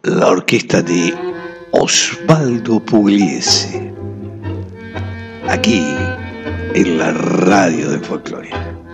la orquesta de Osvaldo Pugliese, aquí en la radio de Folcloria.